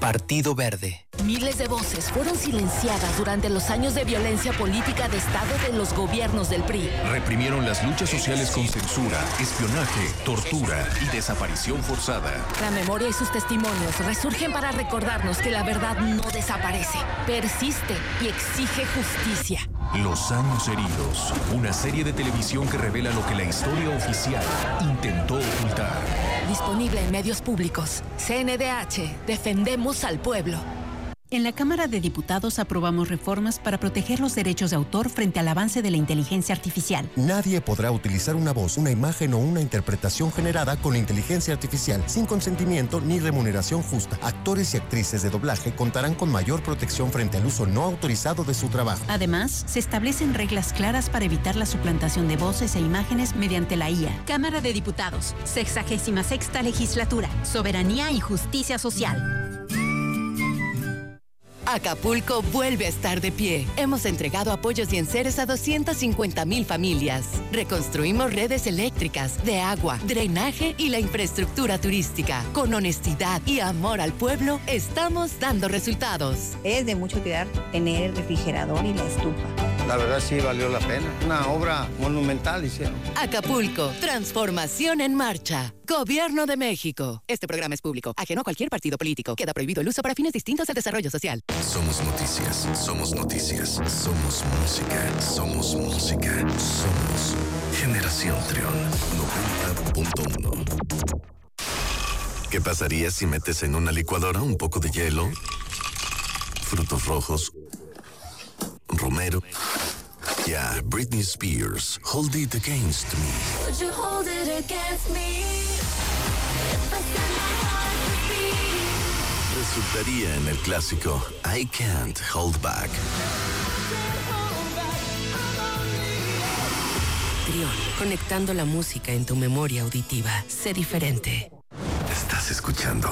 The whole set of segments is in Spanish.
Partido Verde. Miles de voces fueron silenciadas durante los años de violencia política de Estado de los gobiernos del PRI. Reprimieron las luchas sociales con censura, espionaje, tortura y desaparición forzada. La memoria y sus testimonios resurgen para recordarnos que la verdad no desaparece, persiste y exige justicia. Los años heridos, una serie de televisión que revela lo que la historia oficial intentó ocultar. Disponible en medios públicos. CNDH, defendemos al pueblo. En la Cámara de Diputados aprobamos reformas para proteger los derechos de autor frente al avance de la inteligencia artificial. Nadie podrá utilizar una voz, una imagen o una interpretación generada con inteligencia artificial sin consentimiento ni remuneración justa. Actores y actrices de doblaje contarán con mayor protección frente al uso no autorizado de su trabajo. Además, se establecen reglas claras para evitar la suplantación de voces e imágenes mediante la IA. Cámara de Diputados, 66ª Legislatura, Soberanía y Justicia Social. Acapulco vuelve a estar de pie. Hemos entregado apoyos y enseres a 250,000 familias. Reconstruimos redes eléctricas, de agua, drenaje y la infraestructura turística. Con honestidad y amor al pueblo, estamos dando resultados. Es de mucha utilidad tener el refrigerador y la estufa. La verdad sí valió la pena. Una obra monumental hicieron. Acapulco, transformación en marcha. Gobierno de México. Este programa es público, ajeno a cualquier partido político. Queda prohibido el uso para fines distintos al desarrollo social. Somos noticias, somos noticias, somos música, somos música, somos Generación Trión 90.1. ¿Qué pasaría si metes en una licuadora un poco de hielo, frutos rojos, romero y a Britney Spears, Hold It Against Me? Would you hold it against me? Resultaría en el clásico I Can't Hold Back. Trión, conectando la música en tu memoria auditiva. Sé diferente. Estás escuchando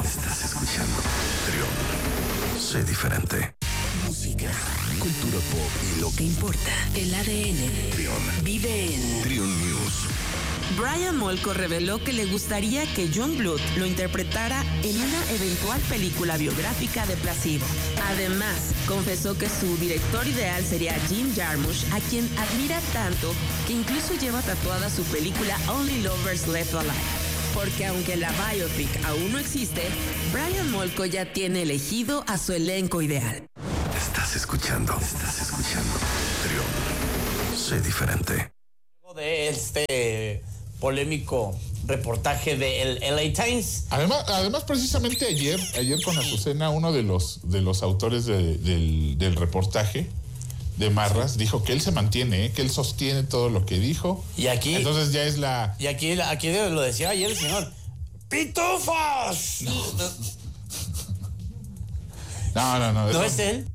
Trión. Sé diferente. Música, Cultura pop y lo que importa. El ADN. Trión. Vive en Trión News. Brian Molko reveló que le gustaría que John Bluth lo interpretara en una eventual película biográfica de Placebo. Además, confesó que su director ideal sería Jim Jarmusch, a quien admira tanto que incluso lleva tatuada su película Only Lovers Left Alive. Porque aunque la biopic aún no existe, Brian Molko ya tiene elegido a su elenco ideal. Estás escuchando Trión. Sé diferente. De este polémico reportaje del LA Times. Además precisamente ayer con Azucena, uno de los autores del reportaje de Marras dijo que él se mantiene, que él sostiene todo lo que dijo. Y aquí entonces ya es la... Y aquí lo decía ayer el señor. ¡Pitufos! No. ¿No es él?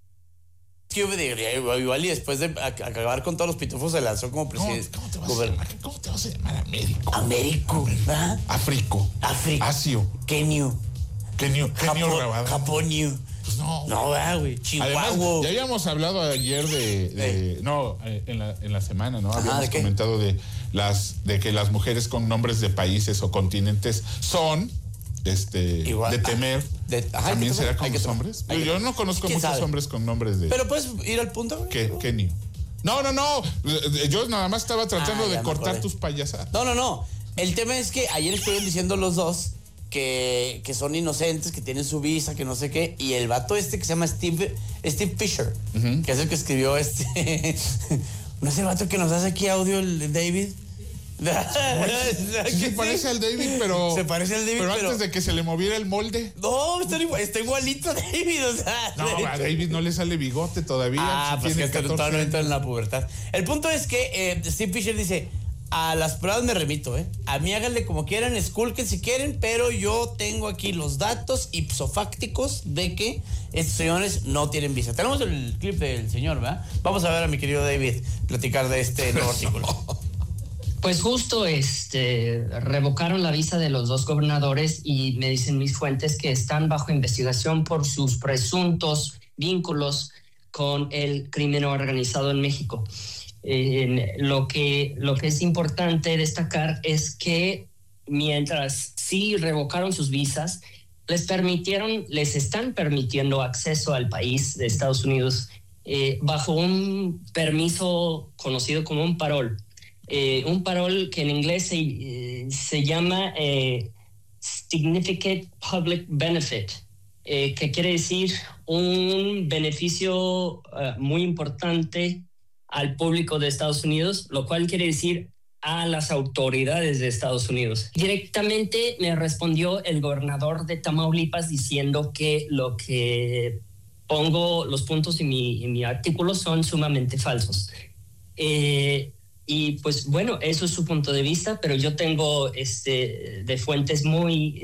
Igual y después de acabar con todos los pitufos se lanzó como presidente. ¿Cómo te vas a llamar Américo? Américo, ¿verdad? Áfrico. Asio. Kenio Rabada. Japonio. Pues no. No, güey. Chihuahua. Además, ya habíamos hablado ayer en la semana, ¿no? Habíamos comentado de que las mujeres con nombres de países o continentes son igual, de temer. ¿También será con los hombres? Yo no conozco muchos hombres con nombres de... Pero puedes ir al punto, güey. Kenio. No. Yo nada más estaba tratando de cortar tus payasadas. No. El tema es que ayer estuvieron diciendo los dos que son inocentes, que tienen su visa, que no sé qué. Y el vato que se llama Steve Fisher, que es el que escribió ¿no es el vato que nos hace aquí audio, el David? Sí, se parece al David, pero... Se parece al David, pero antes de que se le moviera el molde. No, está igualito David, o sea... No, a David no le sale bigote todavía. Pues que todavía no entra en la pubertad. El punto es que Steve Fisher dice... A las pruebas me remito, A mí háganle como quieran, esculquen si quieren, pero yo tengo aquí los datos ipsofácticos de que estos señores no tienen visa. Tenemos el clip del señor, ¿verdad? Vamos a ver a mi querido David platicar de este nuevo artículo. Pues justo revocaron la visa de los dos gobernadores y me dicen mis fuentes que están bajo investigación por sus presuntos vínculos con el crimen organizado en México. Lo que es importante destacar es que mientras sí revocaron sus visas, les están permitiendo acceso al país de Estados Unidos bajo un permiso conocido como un parol. Un parol que en inglés se llama Significant Public Benefit, que quiere decir un beneficio muy importante al público de Estados Unidos, lo cual quiere decir a las autoridades de Estados Unidos. Directamente me respondió el gobernador de Tamaulipas diciendo que lo que pongo, los puntos en mi artículo son sumamente falsos. Y pues bueno, eso es su punto de vista, pero yo tengo de fuentes muy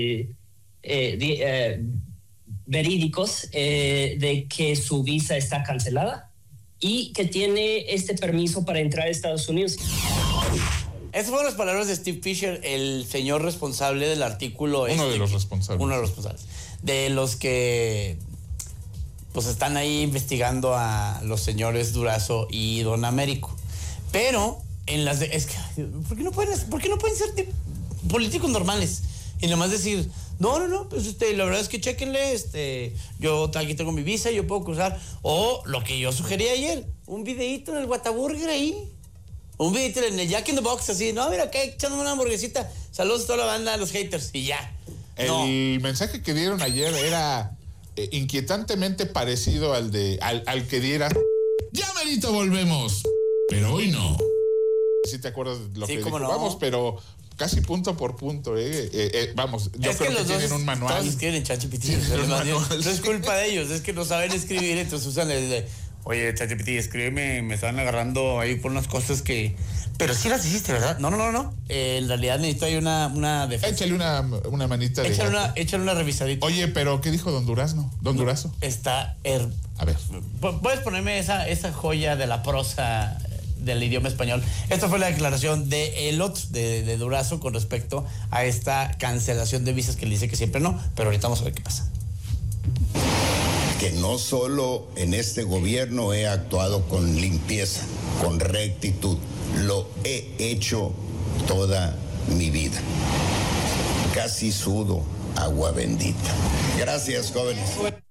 verídicos de que su visa está cancelada y que tiene este permiso para entrar a Estados Unidos. Esas fueron las palabras de Steve Fisher, el señor responsable del artículo. Uno de los responsables. De los que pues están ahí investigando a los señores Durazo y Don Américo. Pero ¿por qué no pueden ser políticos normales? Y nomás decir, no, pues la verdad es que chéquenle, yo aquí tengo mi visa, yo puedo cruzar. O lo que yo sugerí ayer, un videíto en el Whataburger ahí. Un videíto en el Jack in the Box, así, no, mira, acá echándome una hamburguesita. Saludos a toda la banda, a los haters, y ya. El mensaje que dieron ayer era inquietantemente parecido al que diera. Ya merito volvemos, pero hoy no. ¿Sí te acuerdas de lo que dijo? No. Vamos, pero casi punto por punto, vamos, yo creo que tienen un manual. Todos tienen ChatGPT. No es culpa de ellos, es que no saben escribir, entonces usan oye, ChatGPT, escríbeme, me están agarrando ahí por unas cosas que... Pero sí las hiciste, ¿verdad? No. En realidad necesito ahí una defensa. Échale una manita Échale una revisadita. Oye, pero ¿qué dijo Don Durazo? Está... A ver. ¿Puedes ponerme esa joya de la prosa del idioma español? Esta fue la declaración de Durazo con respecto a esta cancelación de visas que le dice que siempre no, pero ahorita vamos a ver qué pasa. Que no solo en este gobierno he actuado con limpieza, con rectitud, lo he hecho toda mi vida. Casi sudo agua bendita. Gracias, jóvenes.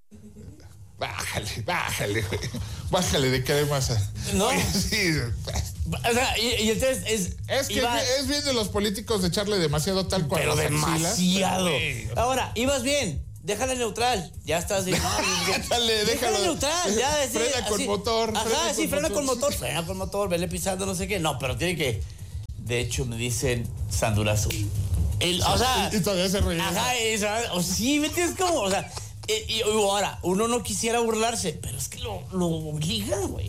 Bájale de qué más. No. Oye, sí. O sea, y entonces es bien de los políticos de echarle demasiado tal cual. Pero demasiado. Ahora, ibas bien. Déjala neutral, ya estás. Déjala neutral, ya decir. Frena con motor. Ajá, frena con motor. Frena con motor, vele pisando, no sé qué. No, pero tiene que. De hecho, me dicen San Durazo. O sea. Y todavía se ríe. Ajá, sí, ¿me entiendes cómo? O sea, y ahora, uno no quisiera burlarse, pero es que lo obliga, güey.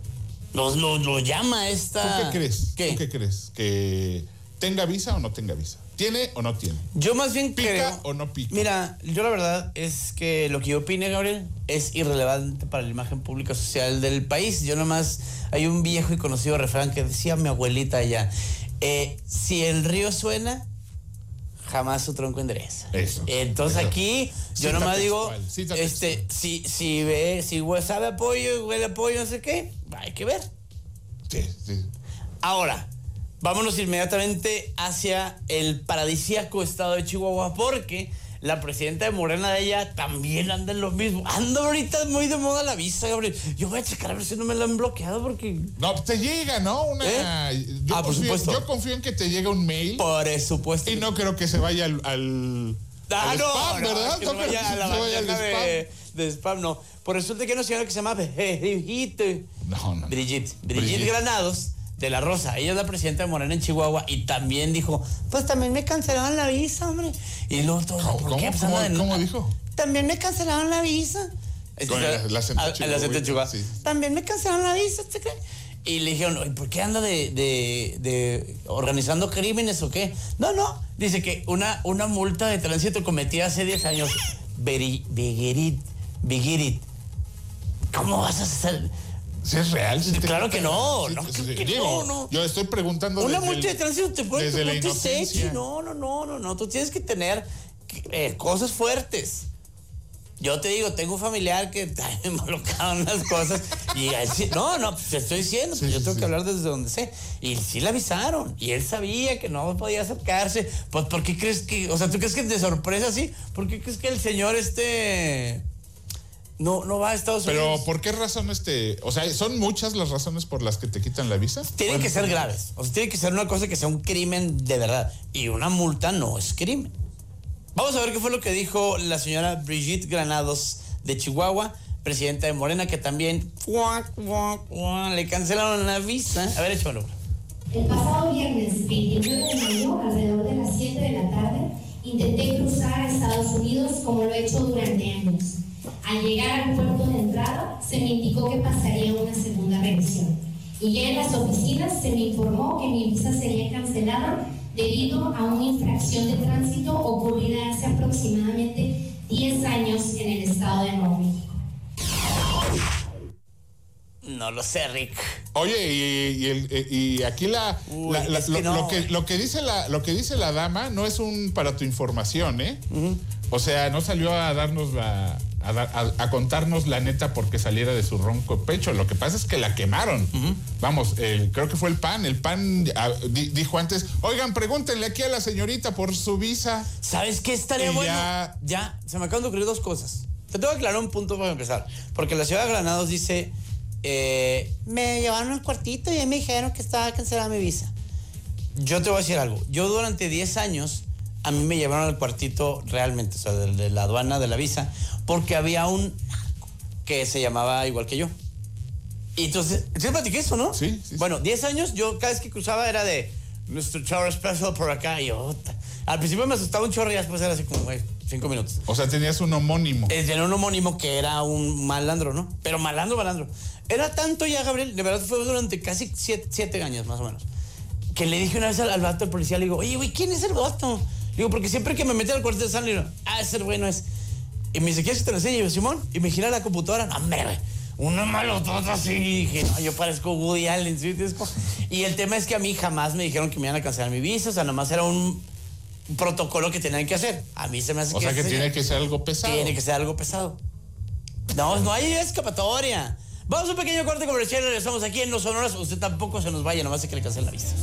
Lo llama esta. ¿Tú qué crees? ¿Que tenga visa o no tenga visa? ¿Tiene o no tiene? Yo más bien ¿Pica creo... o no pica? Mira, yo la verdad es que lo que yo opine, Gabriel, es irrelevante para la imagen pública social del país. Yo nomás... Hay un viejo y conocido refrán que decía mi abuelita allá. Si el río suena, jamás su tronco endereza. Eso. Entonces aquí, yo nomás digo... Si sabe apoyo, huele apoyo, no sé qué, hay que ver. Sí. Ahora... Vámonos inmediatamente hacia el paradisíaco estado de Chihuahua, porque la presidenta de Morena de ella también anda en lo mismo. Anda ahorita muy de moda la visa, Gabriel. Yo voy a checar a ver si no me la han bloqueado porque... No, te llega, ¿no? Por supuesto. Yo confío en que te llega un mail. Por supuesto. Y no creo que se vaya al spam, ¿verdad? Que no vaya a la bandeja de spam, no. Por resulta que hay una señora que se llama Brigitte. No. Brigitte Granados. De la Rosa, ella es la presidenta de Morena en Chihuahua y también dijo, pues también me cancelaron la visa, hombre. Y luego todo, ¿por qué? ¿Cómo dijo? También me cancelaron la visa. Con el acento Chihuahua. Sí. También me cancelaron la visa, ¿usted cree? Y le dijeron, ¿por qué anda de organizando crímenes o qué? No, dice que una multa de tránsito cometida hace 10 años. Bigirit. ¿Cómo vas a hacer...? ¿Sí es real? Claro que no. No. Yo estoy preguntando. Una multa de tránsito te puede desde la inocencia. No. Tú tienes que tener cosas fuertes. Yo te digo, tengo un familiar que está involucrado en unas cosas y pues te estoy diciendo, yo tengo que hablar desde donde sé. Y sí le avisaron y él sabía que no podía acercarse. Pues, ¿por qué crees que, o sea, tú crees que de sorpresa sí? ¿Por qué crees que el señor no va a Estados Unidos? Pero, ¿por qué razón o sea, son muchas las razones por las que te quitan la visa? Tienen que ser graves. O sea, tiene que ser una cosa que sea un crimen de verdad. Y una multa no es crimen. Vamos a ver qué fue lo que dijo la señora Brigitte Granados de Chihuahua, presidenta de Morena, que también le cancelaron la visa. A ver, échamelo. El pasado viernes 29 de mayo, alrededor de las 7 de la tarde, intenté cruzar a Estados Unidos como lo he hecho durante años. Al llegar al puerto de entrada, se me indicó que pasaría una segunda revisión. Y ya en las oficinas se me informó que mi visa sería cancelada debido a una infracción de tránsito ocurrida hace aproximadamente 10 años en el estado de Nuevo México. No lo sé, Rick. Oye, y aquí lo que dice la dama no es para tu información, ¿eh? Uh-huh. O sea, no salió a darnos a contarnos la neta porque saliera de su ronco pecho. Lo que pasa es que la quemaron. Uh-huh. Vamos, creo que fue el PAN. El PAN dijo antes, oigan, pregúntenle aquí a la señorita por su visa. ¿Sabes qué estaría bueno? Ya, se me acaban de ocurrir dos cosas. Te tengo que aclarar un punto para empezar. Porque la ciudad de Granados dice, me llevaron al cuartito y me dijeron que estaba cancelada mi visa. Yo te voy a decir algo. Yo durante 10 años, a mí me llevaron al cuartito realmente, o sea, de la aduana de la visa, porque había un que se llamaba igual que yo. Y entonces, ¿sí platiqué eso, no? Sí. Bueno, 10 años, yo cada vez que cruzaba era de Mr. Chorro Special por acá, y yo, al principio me asustaba un chorro y después era así como, 5 minutos. O sea, tenías un homónimo. Tenía un homónimo que era un malandro, ¿no? Pero malandro. Era tanto ya, Gabriel, de verdad fue durante casi 7 años más o menos, que le dije una vez al vato del policía, le digo, oye, güey, ¿quién es el vato? Digo, porque siempre que me mete al cuartel de San, le digo, ese güey no es. Y me dice, ¿quieres que te lo enseñe? Y yo, Simón, y me gira la computadora. No, hombre, güey, una malotota así. Y dije, no, yo parezco Woody Allen. ¿Sí? Y el tema es que a mí jamás me dijeron que me iban a cancelar mi visa. O sea, nomás era un protocolo que tenían que hacer. A mí se me hace O sea, que tiene que ser algo pesado. Tiene que ser algo pesado. No hay escapatoria. Vamos a un pequeño corte comercial y regresamos aquí en Los Sonoras. Usted tampoco se nos vaya, nomás se que le cancelen la visa.